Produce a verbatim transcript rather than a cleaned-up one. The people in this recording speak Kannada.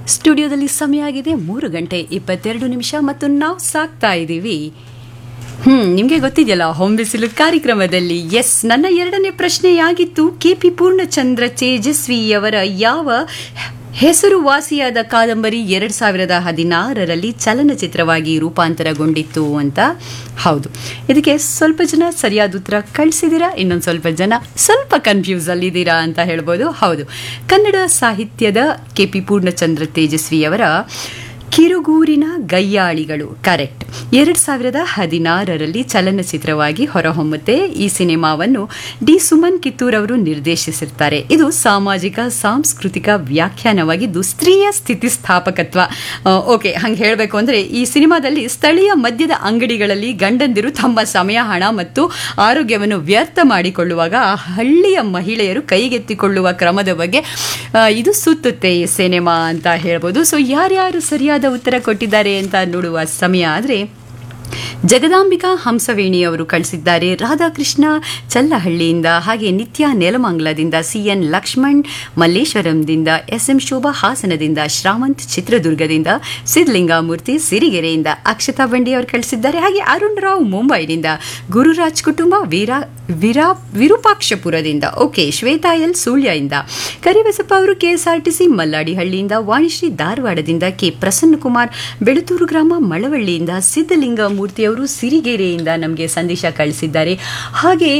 ಸ್ಟುಡಿಯೋದಲ್ಲಿ ಸಮಯ ಆಗಿದೆ ಮೂರು ಗಂಟೆ ಇಪ್ಪತ್ತೆರಡು ನಿಮಿಷ ಮತ್ತು ನಾವು ಸಾಕ್ತಾ ಇದ್ದೀವಿ. ಹ್ಮ್ ನಿಮಗೆ ಗೊತ್ತಿದೆಯಲ್ಲ ಹೊಂಬಿಸಿಲು ಕಾರ್ಯಕ್ರಮದಲ್ಲಿ. ಎಸ್, ನನ್ನ ಎರಡನೇ ಪ್ರಶ್ನೆಯಾಗಿತ್ತು ಕೆ ಪಿ ಪೂರ್ಣಚಂದ್ರ ತೇಜಸ್ವಿಯವರ ಯಾವ ಹೆಸರುವಾಸಿಯಾದ ಕಾದಂಬರಿ ಎರಡ್ ಸಾವಿರದ ಹದಿನಾರರಲ್ಲಿ ಚಲನಚಿತ್ರವಾಗಿ ರೂಪಾಂತರಗೊಂಡಿತ್ತು ಅಂತ. ಹೌದು, ಇದಕ್ಕೆ ಸ್ವಲ್ಪ ಜನ ಸರಿಯಾದ ಉತ್ತರ ಕಳಿಸಿದ್ದೀರಾ, ಇನ್ನೊಂದು ಸ್ವಲ್ಪ ಜನ ಸ್ವಲ್ಪ ಕನ್ಫ್ಯೂಸ್ ಅಲ್ಲಿದ್ದೀರಾ ಅಂತ ಹೇಳ್ಬೋದು. ಹೌದು, ಕನ್ನಡ ಸಾಹಿತ್ಯದ ಕೆ ಪಿ ಪೂರ್ಣಚಂದ್ರ ತೇಜಸ್ವಿಯವರ ಕಿರುಗೂರಿನ ಗಯ್ಯಾಳಿಗಳು ಕರೆಕ್ಟ್ ಎರಡ್ ಸಾವಿರದ ಹದಿನಾರರಲ್ಲಿ ಚಲನಚಿತ್ರವಾಗಿ ಹೊರಹೊಮ್ಮುತ್ತೆ. ಈ ಸಿನಿಮಾವನ್ನು ಡಿ ಸುಮನ್ ಕಿತ್ತೂರ್ ಅವರು ನಿರ್ದೇಶಿಸಿರ್ತಾರೆ. ಇದು ಸಾಮಾಜಿಕ ಸಾಂಸ್ಕೃತಿಕ ವ್ಯಾಖ್ಯಾನವಾಗಿದ್ದು ಸ್ತ್ರೀಯ ಸ್ಥಿತಿಸ್ಥಾಪಕತ್ವ. ಓಕೆ, ಹಂಗೆ ಹೇಳಬೇಕು ಅಂದರೆ ಈ ಸಿನಿಮಾದಲ್ಲಿ ಸ್ಥಳೀಯ ಮದ್ಯದ ಅಂಗಡಿಗಳಲ್ಲಿ ಗಂಡಂದಿರು ತಮ್ಮ ಸಮಯ, ಹಣ ಮತ್ತು ಆರೋಗ್ಯವನ್ನು ವ್ಯರ್ಥ ಮಾಡಿಕೊಳ್ಳುವಾಗ ಆ ಹಳ್ಳಿಯ ಮಹಿಳೆಯರು ಕೈಗೆತ್ತಿಕೊಳ್ಳುವ ಕ್ರಮದ ಬಗ್ಗೆ ಇದು ಸುತ್ತುತ್ತೆ ಈ ಸಿನಿಮಾ ಅಂತ ಹೇಳ್ಬೋದು. ಸೊ ಯಾರ್ಯಾರು ಸರಿಯಾದ ಉತ್ತರ ಕೊಟ್ಟಿದ್ದಾರೆ ಅಂತ ನೋಡುವ ಸಮಯ ಆದರೆ ಜಗದಾಂಬಿಕಾ ಹಂಸವೇಣಿ ಅವರು ಕಳಿಸಿದ್ದಾರೆ, ರಾಧಾಕೃಷ್ಣ ಚಲ್ಲಹಳ್ಳಿಯಿಂದ, ಹಾಗೆ ನಿತ್ಯ ನೆಲಮಂಗಲದಿಂದ, C N Lakshman ಮಲ್ಲೇಶ್ವರಂದಿಂದ, S M Shobha ಹಾಸನದಿಂದ, ಶ್ರಾವಂತ್ ಚಿತ್ರದುರ್ಗದಿಂದ, ಸಿದ್ಧಲಿಂಗಮೂರ್ತಿ ಸಿರಿಗೆರೆಯಿಂದ, ಅಕ್ಷತಾ ಬಂಡಿ ಅವರು ಕಳಿಸಿದ್ದಾರೆ. ಹಾಗೆ ಅರುಣ್ ರಾವ್ ಮುಂಬೈನಿಂದ, ಗುರುರಾಜ್ ಕುಟುಂಬ ವೀರಾ ವಿರಾ ವಿರೂಪಾಕ್ಷಪುರದಿಂದ, ಓಕೆ ಶ್ವೇತಾ ಎಲ್ ಸುಳ್ಯದಿಂದ, ಕರಿಬಸಪ್ಪ ಅವರು ಕೆಎಸ್ಆರ್ಟಿಸಿ ಮಲ್ಲಾಡಿಹಳ್ಳಿಯಿಂದ, ವಾಣಿಶ್ರೀ ಧಾರವಾಡದಿಂದ, ಕೆ ಪ್ರಸನ್ನಕುಮಾರ್ ಬೆಳತೂರು ಗ್ರಾಮ ಮಳವಳ್ಳಿಯಿಂದ, ಸಿದ್ಧಲಿಂಗಮೂರ್ತಿ ಅವರು ಸಿರಿಗೆರೆಯಿಂದ ನಮಗೆ ಸಂದೇಶ ಕಳಿಸಿದ್ದಾರೆ. ಹಾಗೆ